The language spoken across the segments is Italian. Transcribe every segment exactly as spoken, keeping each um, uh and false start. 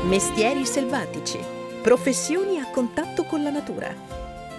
Mestieri selvatici, professioni a contatto con la natura.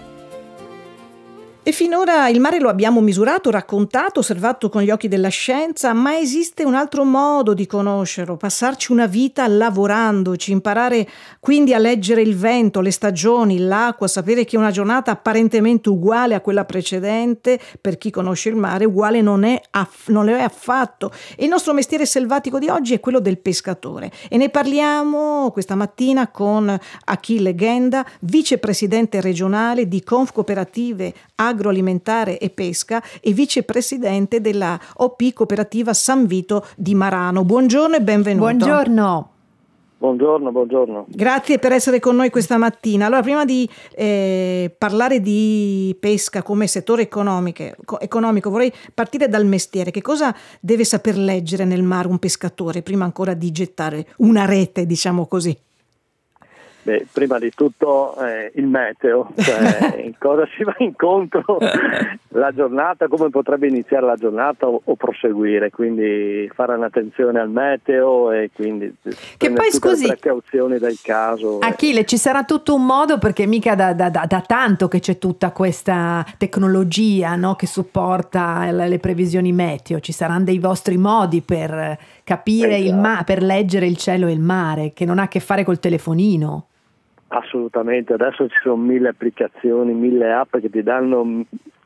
E finora il mare lo abbiamo misurato, raccontato, osservato con gli occhi della scienza, ma esiste un altro modo di conoscerlo, passarci una vita lavorandoci, imparare quindi a leggere il vento, le stagioni, l'acqua, sapere che una giornata apparentemente uguale a quella precedente, per chi conosce il mare, uguale non è, aff- non lo è affatto. E il nostro mestiere selvatico di oggi è quello del pescatore. E ne parliamo questa mattina con Achille Ghenda, vicepresidente regionale di Confcooperative Agroalimentare e Pesca e vicepresidente della O P Cooperativa San Vito di Marano. Buongiorno e benvenuto. Buongiorno. Buongiorno, buongiorno. Grazie per essere con noi questa mattina. Allora, prima di eh, parlare di pesca come settore economico, economico, vorrei partire dal mestiere. Che cosa deve saper leggere nel mare un pescatore prima ancora di gettare una rete, diciamo così? Beh, prima di tutto eh, il meteo, cioè in cosa si va incontro la giornata, come potrebbe iniziare la giornata o, o proseguire, quindi fare un'attenzione al meteo e quindi che poi tutte scusi, le precauzioni del caso. Achille, ci sarà tutto un modo, perché mica da, da, da, da tanto che c'è tutta questa tecnologia, no, che supporta le, le previsioni meteo, ci saranno dei vostri modi per capire esatto. il ma- per leggere il cielo e il mare, che non ha a che fare col telefonino. Assolutamente, adesso ci sono mille applicazioni, mille app che ti danno